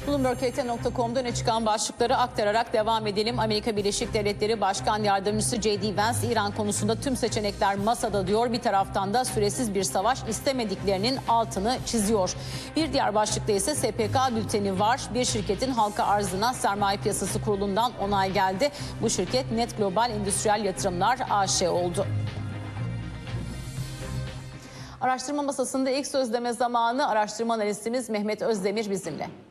BloombergHT.com'da öne çıkan başlıkları aktararak devam edelim. Amerika Birleşik Devletleri Başkan Yardımcısı J.D. Vance, İran konusunda tüm seçenekler masada diyor. Bir taraftan da süresiz bir savaş istemediklerinin altını çiziyor. Bir diğer başlıkta ise SPK bülteni var. Bir şirketin halka arzına Sermaye Piyasası Kurulu'ndan onay geldi. Bu şirket Net Global Endüstriyel Yatırımlar AŞ oldu. Araştırma masasında ilk söz deme zamanı. Araştırma analistimiz Mehmet Özdemir bizimle.